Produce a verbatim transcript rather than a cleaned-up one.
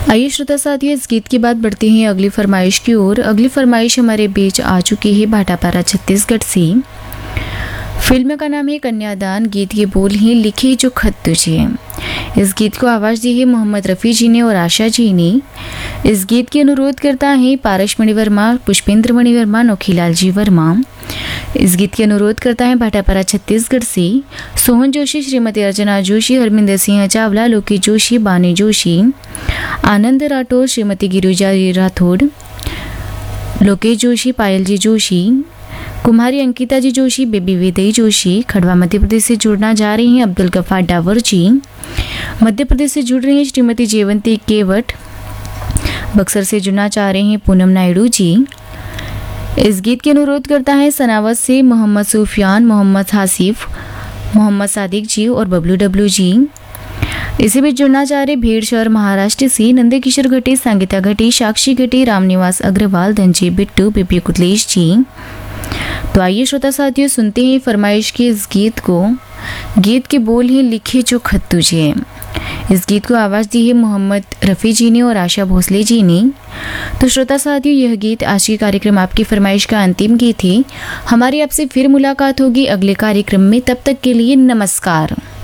आइए श्रोता साथियों, इस गीत के बाद बढ़ते हैं अगली फरमाइश की ओर। अगली फरमाइश हमारे बीच आ चुकी है भाटापारा छत्तीसगढ़ से। फिल्म का नाम है कन्यादान। गीत के बोल हैं लिखे जो खत तुझे। इस गीत को आवाज़ दी है मोहम्मद रफ़ी जी ने और आशा जी ने। इस गीत की अनुरोध करता है पारस मणिवर्मा, पुष्पेंद्र मणिवर्मा, नोखीलाल जी वर्मा। इस गीत की अनुरोध करता है भाटापारा छत्तीसगढ़ से सोहन जोशी, श्रीमती अर्चना जोशी, हरमिंदर सिंह चावला, लोकी जोशी, बानी जोशी, आनंद राठौर, श्रीमती गिरिजा राठौड़, लोकेश जोशी, पायल जी जोशी, कुमारी अंकिता जी जोशी, बेबी विदय जोशी। खड़वा मध्य प्रदेश से जुड़ना जा रही हैं अब्दुल गफ्फार डावर जी। मध्य प्रदेश से जुड़ रही हैं श्रीमती जयवंती केवट। बक्सर से जुड़ना चाह रहे हैं पूनम नायडू जी। इस गीत के अनुरोध करता है सनावत से मोहम्मद सुफियान, मोहम्मद हासिफ, मोहम्मद सादिक जी और बबलू डब्लू जी। इसी बीच जुड़ना चाह रहे भीड़ शहर महाराष्ट्र से नंदे किशोर घटी, संगीता घटी, साक्षी घटी, रामनिवास अग्रवाल, धनजी बिट्टू, बीपी कुतलेश जी। तो आइए श्रोता साथियों, सुनते हैं फरमाइश के इस गीत को। गीत के बोल हैं लिखे जो खत तुझे। इस गीत को आवाज़ दी है मोहम्मद रफ़ी जी ने और आशा भोसले जी ने। तो श्रोता साथियों, यह गीत आज के कार्यक्रम आपकी फरमाइश का अंतिम गीत है। हमारी आपसे फिर मुलाकात होगी अगले कार्यक्रम में। तब तक के लिए नमस्कार।